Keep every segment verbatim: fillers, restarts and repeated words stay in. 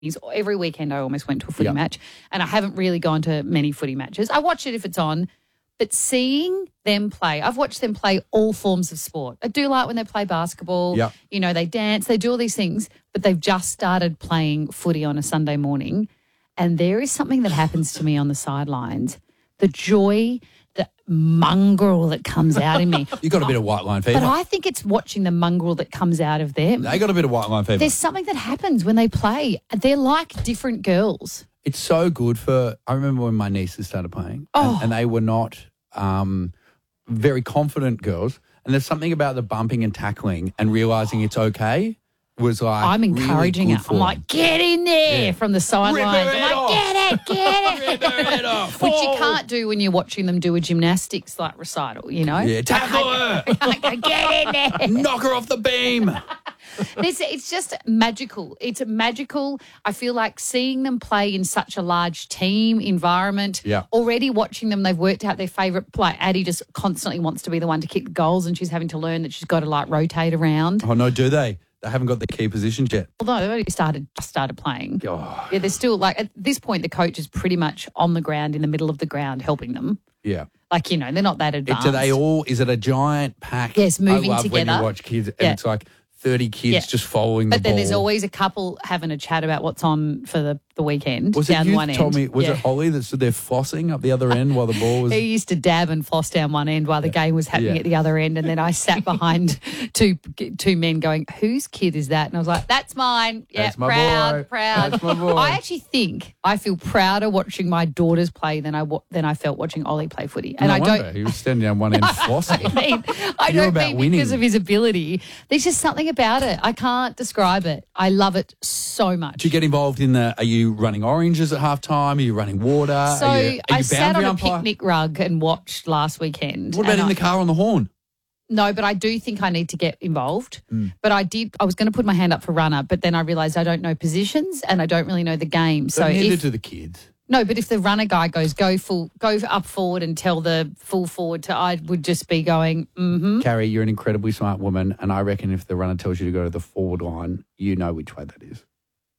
Every weekend I almost went to a footy Yep. match, and I haven't really gone to many footy matches. I watch it if it's on, but seeing them play, I've watched them play all forms of sport. I do like when they play basketball. Yep. You know, they dance, they do all these things, but they've just started playing footy on a Sunday morning, and there is something that happens to me on the sidelines. The joy, the mongrel that comes out in me. You got a bit of white line fever. But I think it's watching the mongrel that comes out of them. They got a bit of white line fever. There's something that happens when they play. They're like different girls. It's so good for. I remember when my nieces started playing, Oh. and, and they were not um, very confident girls. And there's something about the bumping and tackling and realizing it's okay was like. I'm encouraging really it. good for I'm them. like, get in there Yeah. from the sidelines. Rip I'm her head like, off. get it, get it. Rip her head off. Which you Oh. can't do when you're watching them do a gymnastics like recital, you know? Yeah, tackle her. I go, get in there. Knock her off the beam. It's, it's just magical. It's magical. I feel like seeing them play in such a large team environment. Yeah. Already watching them, they've worked out their favourite play. Addie just constantly wants to be the one to kick the goals, and she's having to learn that she's got to like rotate around. Oh no, do they? They haven't got the key positions yet. Although they've only started just started playing. Oh, Yeah, they're still like at this point the coach is pretty much on the ground in the middle of the ground helping them. yeah. Like, you know, they're not that It, advanced. do they all? Is it a giant pack? Yes, moving I love when together. you watch kids, and Yeah. it's like thirty kids Yeah. just following the But then ball. there's always a couple having a chat about what's on for the, the weekend Was down it you one that end. told me? Was Yeah. it Ollie that stood there flossing up the other end while the ball was? He used to dab and floss down one end while the game was happening Yeah. at the other end, and then I sat behind two two men going, "Whose kid is that?" And I was like, "That's mine. Yeah, That's my proud, boy. proud." That's my boy. I actually think I feel prouder watching my daughters play than I wa- than I felt watching Ollie play footy, and no I wonder. don't. He was standing down one end flossing. I mean, I You're don't about mean winning. because of his ability. There's just something about it. I can't describe it. I love it so much. Do you get involved in the? Are you running oranges at half time? Are you running water? so are you, are I you sat on boundary a umpire? picnic rug and watched last weekend. What about and in I- the car on the horn? No, but I do think I need to get involved. Mm. But I did. I was going to put my hand up for runner, but then I realised I don't know positions and I don't really know the game. So So neither if do the kids. no, but if the runner guy goes go full, go up forward and tell the full forward to, I would just be going, mm-hmm. Carrie, you're an incredibly smart woman, and I reckon if the runner tells you to go to the forward line, you know which way that is.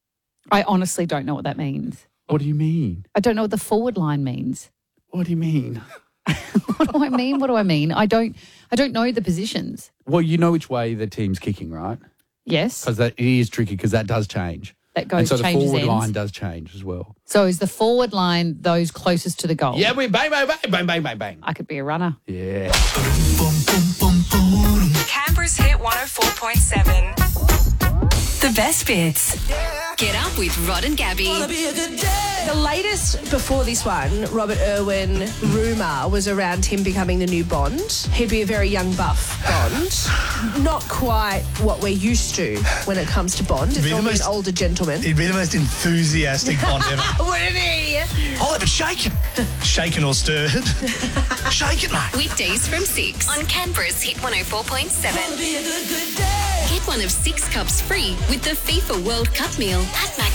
I honestly don't know what that means. What do you mean? I don't know what the forward line means. What do you mean? What do I mean? What do I mean? I don't. I don't know the positions. Well, you know which way the team's kicking, right? Yes, Because that it is tricky because that does change. that goes and so the changes forward ends. line does change as well. So is the forward line those closest to the goal? Yeah, we bang, bang, bang, bang, bang, bang, bang. I could be a runner. Yeah. Canberra's Hit one oh four point seven. The best bits. Get up with Rod and Gabby. The latest before this one, Robert Irwin rumour was around him becoming the new Bond. He'd be a very young buff Bond. Not quite what we're used to when it comes to Bond. It's Be the normally an most- older gentleman. He'd be the most enthusiastic Bond ever. Wouldn't he? I'll have it shaken. Shaken or stirred. Shake it, mate. Weekdays from six on Canberra's Hit one oh four point seven. Get one of six cups free with the FIFA World Cup meal at Mac.